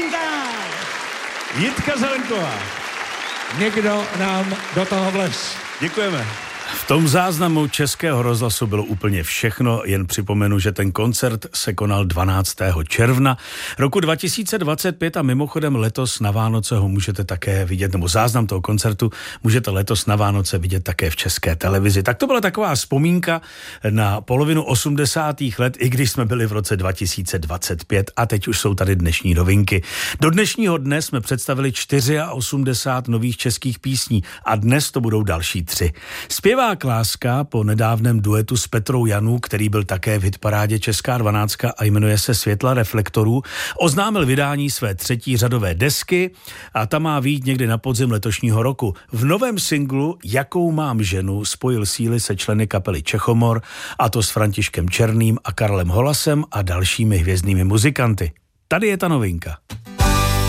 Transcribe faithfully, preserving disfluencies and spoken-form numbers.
novinka! Jitka Zelenková. Někdo nám do toho vlez. Děkujeme. V tom záznamu Českého rozhlasu bylo úplně všechno, jen připomenu, že ten koncert se konal dvanáctého června roku dva tisíce dvacet pět a mimochodem letos na Vánoce ho můžete také vidět, nebo záznam toho koncertu můžete letos na Vánoce vidět také v České televizi. Tak to byla taková vzpomínka na polovinu osmdesátých let, i když jsme byli v roce dva tisíce dvacet pět a teď už jsou tady dnešní novinky. Do dnešního dne jsme představili osmdesát čtyři nových českých písní a dnes to budou další tři. Zpěvá Láska po nedávném duetu s Petrou Janů, který byl také v hitparádě Česká dvanáctka a jmenuje se Světla reflektorů, oznámil vydání své třetí řadové desky a ta má vyjít někdy na podzim letošního roku. V novém singlu Jakou mám ženu spojil síly se členy kapely Čechomor, a to s Františkem Černým a Karlem Holasem a dalšími hvězdnými muzikanty. Tady je ta novinka.